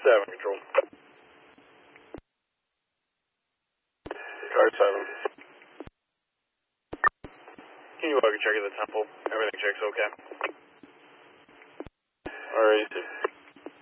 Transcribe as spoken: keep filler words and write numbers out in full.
seven, control. Car seven. Can you walk and check at the temple? Everything checks okay. Alright,